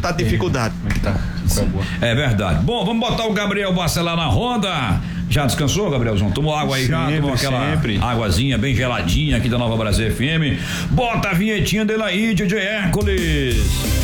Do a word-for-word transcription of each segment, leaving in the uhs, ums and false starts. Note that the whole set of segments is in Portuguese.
tá dificuldade. Tá. É verdade. Bom, vamos botar o Gabriel Bacelar na roda. Já descansou, Gabrielzão? Tomou água aí, sempre, já? Tomou aquela sempre. águazinha bem geladinha aqui da Nova Brasil F M. Bota a vinhetinha dele aí, D J Hércules.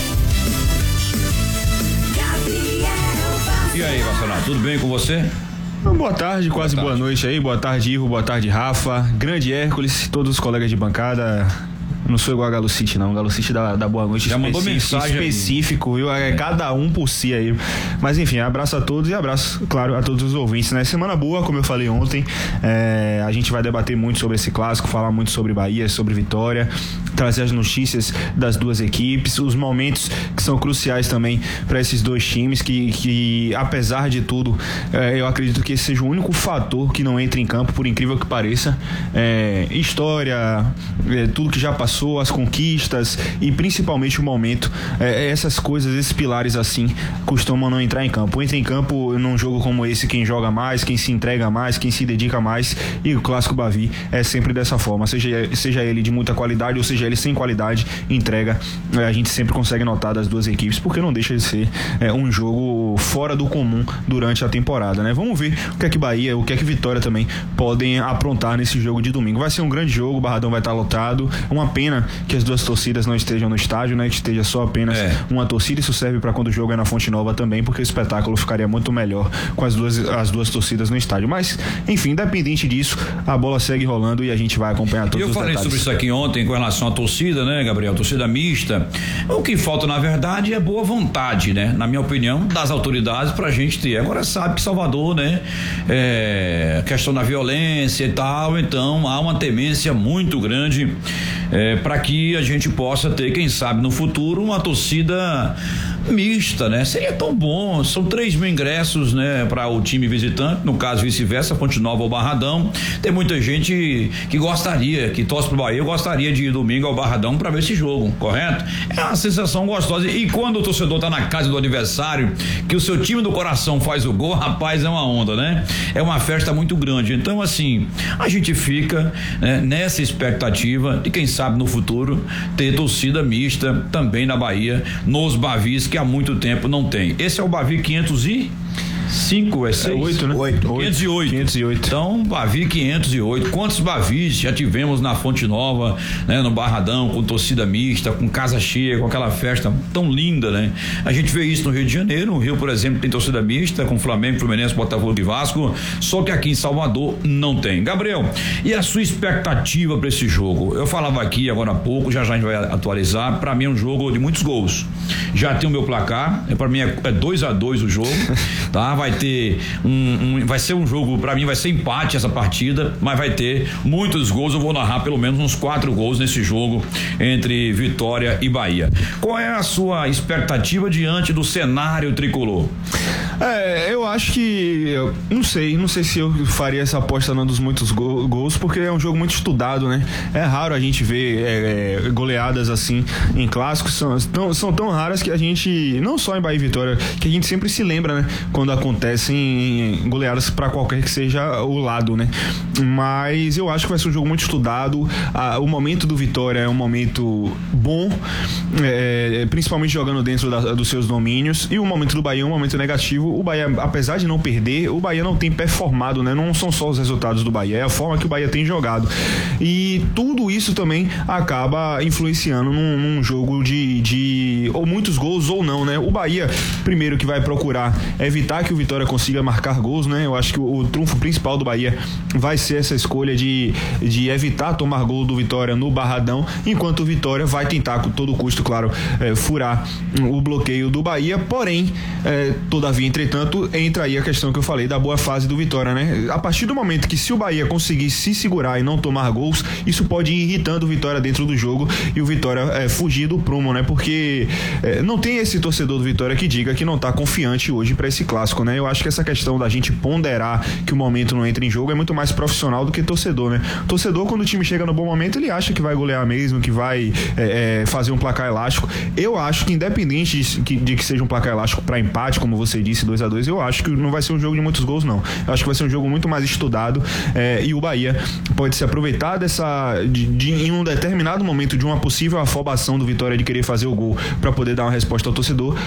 E aí, Bacelar, tudo bem com você? Boa tarde, quase boa, tarde. boa noite aí. Boa tarde, Ivo. Boa tarde, Rafa. Grande Hércules, todos os colegas de bancada. Não sou igual a Galo City, não. Galo City dá, dá boa noite. Já mandou mensagem específico, viu? É, cada um por si aí. Mas enfim, abraço a todos e abraço, claro, a todos os ouvintes, né? Semana boa, como eu falei ontem. É, a gente vai debater muito sobre esse clássico, falar muito sobre Bahia, sobre Vitória, trazer as notícias das duas equipes, os momentos que são cruciais também para esses dois times, que, que apesar de tudo, é, eu acredito que esse seja o único fator que não entra em campo, por incrível que pareça. É, história, é, tudo que já passou, as conquistas e principalmente o momento, é, essas coisas, esses pilares assim costumam não entrar em campo. Entra em campo num jogo como esse quem joga mais, quem se entrega mais, quem se dedica mais, e o clássico Bavi é sempre dessa forma, seja, seja ele de muita qualidade ou seja ele sem qualidade, entrega, é, a gente sempre consegue notar das duas equipes, porque não deixa de ser é, um jogo fora do comum durante a temporada, né? Vamos ver o que é que Bahia, o que é que Vitória também podem aprontar nesse jogo de domingo. Vai ser um grande jogo, o Barradão vai estar lotado, uma pena que as duas torcidas não estejam no estádio, né? Que esteja só apenas é. uma torcida. Isso serve para quando o jogo é na Fonte Nova também, porque o espetáculo ficaria muito melhor com as duas, as duas torcidas no estádio. Mas, enfim, independente disso, a bola segue rolando e a gente vai acompanhar todos os detalhes. Eu falei sobre isso aqui ontem com relação à torcida, né, Gabriel? Torcida mista. O que falta, na verdade, é boa vontade, né? Na minha opinião, das autoridades pra gente ter. Agora sabe que Salvador, né? É, questão da violência e tal, então há uma temência muito grande é, para que a gente possa ter, quem sabe no futuro, uma torcida mista, né? Seria tão bom. São três mil ingressos, né, para o time visitante, no caso vice-versa, Fonte Nova ou Barradão. Tem muita gente que gostaria, que torce pro Bahia, gostaria de ir domingo ao Barradão para ver esse jogo, correto? É uma sensação gostosa. E quando o torcedor tá na casa do adversário, que o seu time do coração faz o gol, rapaz, é uma onda, né? É uma festa muito grande. Então, assim, a gente fica, né, nessa expectativa de, quem sabe no futuro, ter torcida mista também na Bahia, nos Bavis, que há muito tempo não tem. Esse é o Bavi quinhentos e cinco, é seis? É oito, né? oito. quinhentos e oito. quinhentos e oito. Então, Bavi quinhentos e oito. Quantos Bavis já tivemos na Fonte Nova, né? No Barradão, com torcida mista, com casa cheia, com aquela festa tão linda, né? A gente vê isso no Rio de Janeiro. No Rio, por exemplo, tem torcida mista, com Flamengo, Fluminense, Botafogo e Vasco. Só que aqui em Salvador não tem. Gabriel, e a sua expectativa para esse jogo? Eu falava aqui agora há pouco, já já a gente vai atualizar. Para mim é um jogo de muitos gols. Já tem o meu placar. Para mim é dois a dois o jogo, tá? Vai ter um, um vai ser um jogo, pra mim vai ser empate essa partida, mas vai ter muitos gols. Eu vou narrar pelo menos uns quatro gols nesse jogo entre Vitória e Bahia. Qual é a sua expectativa diante do cenário tricolor? É, eu acho que eu não sei, não sei se eu faria essa aposta não dos muitos go, gols, porque é um jogo muito estudado, né? É raro a gente ver é, é, goleadas assim em clássicos, são tão, são tão raras que a gente, não só em Bahia e Vitória, que a gente sempre se lembra, né? Quando acontecem goleadas para qualquer que seja o lado, né? Mas eu acho que vai ser um jogo muito estudado. Ah, o momento do Vitória é um momento bom, é, principalmente jogando dentro da, dos seus domínios, e o momento do Bahia é um momento negativo. O Bahia, apesar de não perder, o Bahia não tem performado, né? Não são só os resultados do Bahia, é a forma que o Bahia tem jogado. E tudo isso também acaba influenciando num, num jogo de, de ou muitos gols ou não, né? O Bahia, primeiro que vai procurar evitar que o Vitória consiga marcar gols, né? Eu acho que o, o trunfo principal do Bahia vai ser essa escolha de, de evitar tomar gol do Vitória no Barradão, enquanto o Vitória vai tentar, com todo custo, claro, é, furar o bloqueio do Bahia. Porém, é, todavia, entretanto, entra aí a questão que eu falei da boa fase do Vitória, né? A partir do momento que, se o Bahia conseguir se segurar e não tomar gols, isso pode ir irritando o Vitória dentro do jogo e o Vitória é, fugir do prumo, né? Porque é, não tem esse torcedor do Vitória que diga que não tá confiante hoje para esse clássico, né? Eu acho que essa questão da gente ponderar que o momento não entra em jogo é muito mais profissional do que torcedor, né? Torcedor, quando o time chega no bom momento, ele acha que vai golear mesmo, que vai é, é, fazer um placar elástico. Eu acho que, independente de que, de que seja um placar elástico para empate, como você disse, dois a dois, eu acho que não vai ser um jogo de muitos gols, não. Eu acho que vai ser um jogo muito mais estudado, é, e o Bahia pode se aproveitar dessa de, de, em um determinado momento de uma possível afobação do Vitória de querer fazer o gol para poder dar uma resposta ao torcedor,